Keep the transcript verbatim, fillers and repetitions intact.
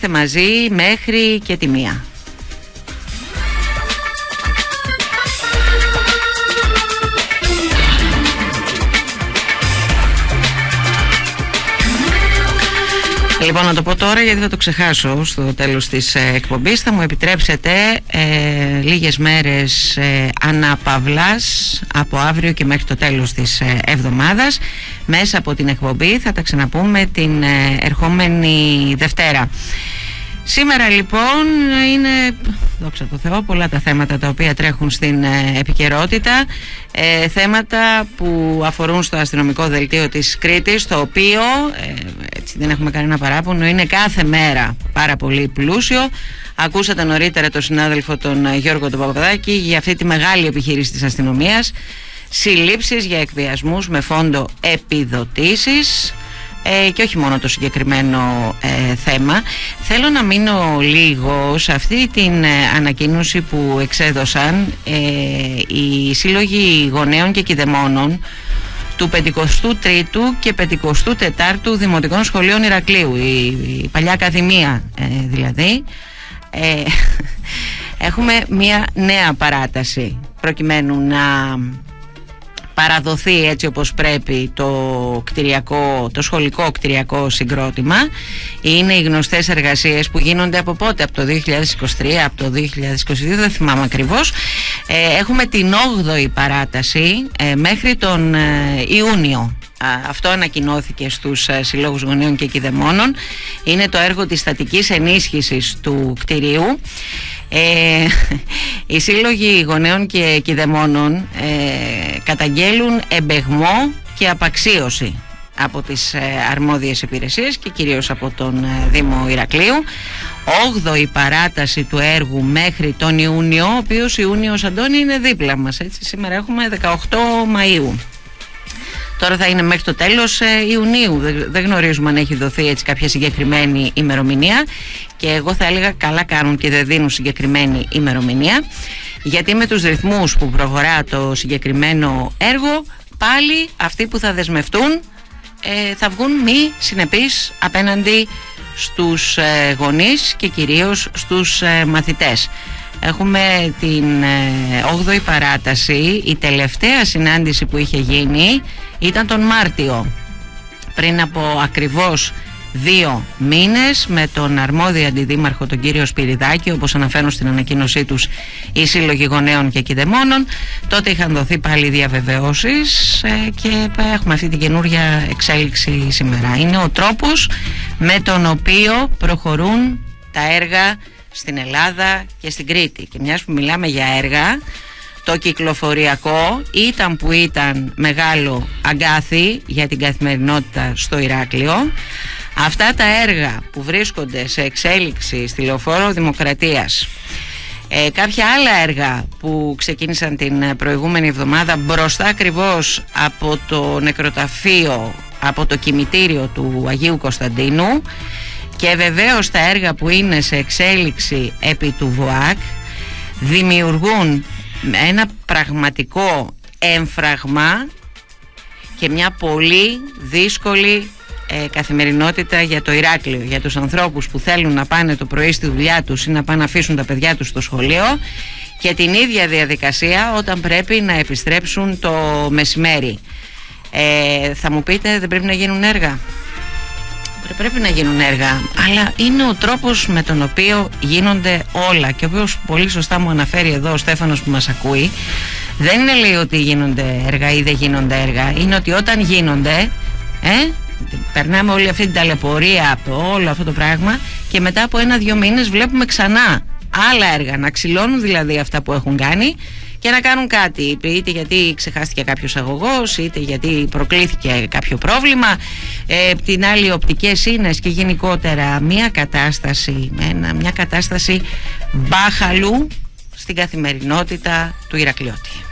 είμαστε μαζί μέχρι και τη μία. Λοιπόν, να το πω τώρα γιατί θα το ξεχάσω στο τέλος της ε, εκπομπής. Θα μου επιτρέψετε ε, λίγες μέρες ε, αναπαυλάς από αύριο και μέχρι το τέλος της ε, εβδομάδας. Μέσα από την εκπομπή θα τα ξαναπούμε την ε, ερχόμενη Δευτέρα. Σήμερα λοιπόν είναι, δόξα τω Θεώ, πολλά τα θέματα τα οποία τρέχουν στην ε, επικαιρότητα, ε, θέματα που αφορούν στο αστυνομικό δελτίο της Κρήτης, το οποίο, ε, έτσι δεν έχουμε κανένα παράπονο, είναι κάθε μέρα πάρα πολύ πλούσιο. Ακούσατε νωρίτερα τον συνάδελφο τον Γιώργο τον Παπαδάκη για αυτή τη μεγάλη επιχείρηση της αστυνομίας, συλλήψεις για εκβιασμούς με φόντο επιδοτήσεις. Ε, και όχι μόνο το συγκεκριμένο ε, θέμα. Θέλω να μείνω λίγο σε αυτή την ε, ανακοίνωση που εξέδωσαν ε, οι Σύλλογοι Γονέων και Κηδεμόνων του πενηκοστού τρίτου και πενηκοστού τετάρτου Δημοτικών Σχολείων Ηρακλείου, η, η παλιά Ακαδημία ε, δηλαδή. ε, Έχουμε μια νέα παράταση προκειμένου να παραδοθεί έτσι όπως πρέπει το, κτηριακό, το σχολικό κτηριακό συγκρότημα. Είναι οι γνωστές εργασίες που γίνονται από πότε, από το δύο χιλιάδες είκοσι τρία, από το δύο χιλιάδες είκοσι δύο, δεν θυμάμαι ακριβώς. Ε, έχουμε την όγδοη παράταση ε, μέχρι τον ε, Ιούνιο. Αυτό ανακοινώθηκε στους Συλλόγους Γονέων και Κηδεμόνων. Είναι το έργο της στατικής ενίσχυσης του κτηρίου. Ε, οι Σύλλογοι Γονέων και Κηδεμόνων ε, καταγγέλουν εμπεγμό και απαξίωση από τις ε, αρμόδιες υπηρεσίες και κυρίως από τον ε, Δήμο Ηρακλείου. Όγδοη παράταση του έργου μέχρι τον Ιούνιο, ο οποίος Ιούνιος, Αντώνη, είναι δίπλα μας, έτσι. Σήμερα έχουμε δεκαοκτώ Μαΐου. Τώρα θα είναι μέχρι το τέλος ε, Ιουνίου. Δεν, δεν γνωρίζουμε αν έχει δοθεί έτσι κάποια συγκεκριμένη ημερομηνία, και εγώ θα έλεγα καλά κάνουν και δεν δίνουν συγκεκριμένη ημερομηνία, γιατί με τους ρυθμούς που προχωρά το συγκεκριμένο έργο, πάλι αυτοί που θα δεσμευτούν ε, θα βγουν μη συνεπείς απέναντι στους ε, γονείς και κυρίως στους ε, μαθητές. Έχουμε την ε, όγδοη παράταση. Η τελευταία συνάντηση που είχε γίνει ήταν τον Μάρτιο, πριν από ακριβώς δύο μήνες, με τον αρμόδιο αντιδήμαρχο τον κύριο Σπυριδάκη, όπως αναφέρουν στην ανακοίνωσή τους οι Σύλλογοι Γονέων και Κηδεμόνων. Τότε είχαν δοθεί πάλι διαβεβαιώσεις ε, και έχουμε αυτή την καινούρια εξέλιξη σήμερα. Είναι ο τρόπος με τον οποίο προχωρούν τα έργα στην Ελλάδα και στην Κρήτη. Και μιας που μιλάμε για έργα, το κυκλοφοριακό ήταν που ήταν μεγάλο αγκάθι για την καθημερινότητα στο Ηράκλειο. Αυτά τα έργα που βρίσκονται σε εξέλιξη στη Λεωφόρο Δημοκρατίας, ε, κάποια άλλα έργα που ξεκίνησαν την προηγούμενη εβδομάδα μπροστά ακριβώς από το νεκροταφείο, από το κημητήριο του Αγίου Κωνσταντίνου, και βεβαίως τα έργα που είναι σε εξέλιξη επί του ΒΟΑΚ, δημιουργούν ένα πραγματικό έμφραγμα και μια πολύ δύσκολη ε, καθημερινότητα για το Ηράκλειο, για τους ανθρώπους που θέλουν να πάνε το πρωί στη δουλειά τους ή να πάνε να αφήσουν τα παιδιά τους στο σχολείο, και την ίδια διαδικασία όταν πρέπει να επιστρέψουν το μεσημέρι. Ε, θα μου πείτε, δεν πρέπει να γίνουν έργα? Πρέπει να γίνουν έργα, αλλά είναι ο τρόπος με τον οποίο γίνονται όλα, και όπως πολύ σωστά μου αναφέρει εδώ ο Στέφανος που μας ακούει, δεν είναι λέει ότι γίνονται έργα ή δεν γίνονται έργα, είναι ότι όταν γίνονται, ε, περνάμε όλη αυτή την ταλαιπωρία από όλο αυτό το πράγμα, και μετά από ένα-δυο μήνες βλέπουμε ξανά άλλα έργα να ξυλώνουν, δηλαδή αυτά που έχουν κάνει, και να κάνουν κάτι, είτε γιατί ξεχάστηκε κάποιος αγωγός, είτε γιατί προκλήθηκε κάποιο πρόβλημα, ε, την άλλη οπτικές ίνες, και γενικότερα μια κατάσταση, ένα, μια κατάσταση μπάχαλου στην καθημερινότητα του Ηρακλειώτη.